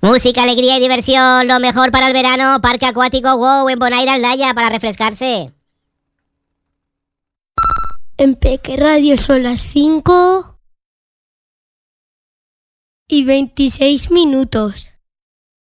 Música, alegría y diversión, lo mejor para el verano. Parque acuático WOW en Bonaire, Aldaya, para refrescarse. En Peque Radio son las 5:26.